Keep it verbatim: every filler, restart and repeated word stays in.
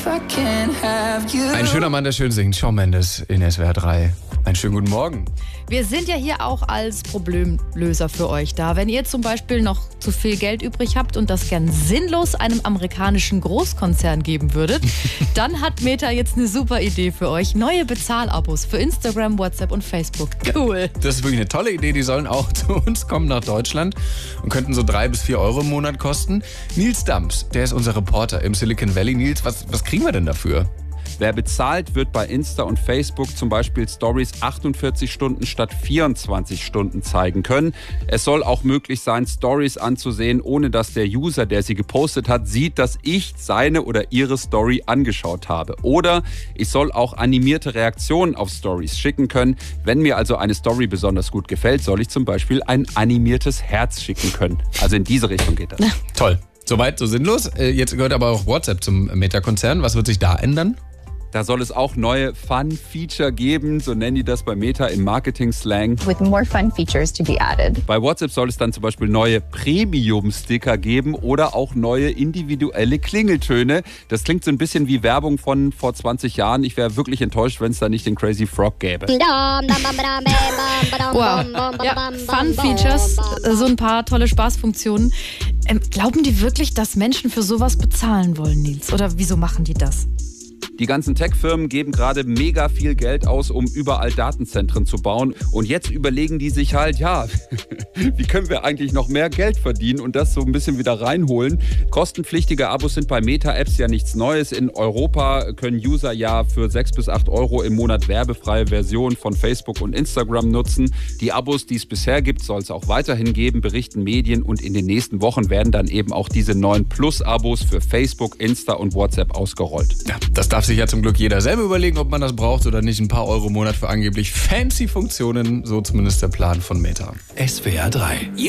Ein schöner Mann, der schön singt. Shawn Mendes in S W R drei. Einen schönen guten Morgen. Wir sind ja hier auch als Problemlöser für euch da. Wenn ihr zum Beispiel noch zu viel Geld übrig habt und das gern sinnlos einem amerikanischen Großkonzern geben würdet, dann hat Meta jetzt eine super Idee für euch. Neue Bezahlabos für Instagram, WhatsApp und Facebook. Cool. Das ist wirklich eine tolle Idee. Die sollen auch zu uns kommen nach Deutschland und könnten so drei bis vier Euro im Monat kosten. Nils Dams, der ist unser Reporter im Silicon Valley. Nils, was, was kriegen wir denn dafür? Wer bezahlt, wird bei Insta und Facebook zum Beispiel Stories achtundvierzig Stunden statt vierundzwanzig Stunden zeigen können. Es soll auch möglich sein, Stories anzusehen, ohne dass der User, der sie gepostet hat, sieht, dass ich seine oder ihre Story angeschaut habe. Oder ich soll auch animierte Reaktionen auf Stories schicken können. Wenn mir also eine Story besonders gut gefällt, soll ich zum Beispiel ein animiertes Herz schicken können. Also in diese Richtung geht das. Toll. Soweit, so sinnlos. Jetzt gehört aber auch WhatsApp zum Meta-Konzern. Was wird sich da ändern? Da soll es auch neue Fun-Feature geben, so nennen die das bei Meta im Marketing-Slang. With more fun features to be added. Bei WhatsApp soll es dann zum Beispiel neue Premium-Sticker geben oder auch neue individuelle Klingeltöne. Das klingt so ein bisschen wie Werbung von vor zwanzig Jahren. Ich wäre wirklich enttäuscht, wenn es da nicht den Crazy Frog gäbe. Wow. Ja, Fun-Features, so ein paar tolle Spaßfunktionen. Ähm, glauben die wirklich, dass Menschen für sowas bezahlen wollen, Nils? Oder wieso machen die das? Die ganzen Tech-Firmen geben gerade mega viel Geld aus, um überall Datenzentren zu bauen. Und jetzt überlegen die sich halt, ja, wie können wir eigentlich noch mehr Geld verdienen und das so ein bisschen wieder reinholen. Kostenpflichtige Abos sind bei Meta-Apps ja nichts Neues. In Europa können User ja für sechs bis acht Euro im Monat werbefreie Versionen von Facebook und Instagram nutzen. Die Abos, die es bisher gibt, soll es auch weiterhin geben, berichten Medien. Und in den nächsten Wochen werden dann eben auch diese neuen Plus-Abos für Facebook, Insta und WhatsApp ausgerollt. Ja, das darf sich ja zum Glück jeder selber überlegen, ob man das braucht oder nicht. Ein paar Euro im Monat für angeblich fancy Funktionen, so zumindest der Plan von Meta. S W R drei.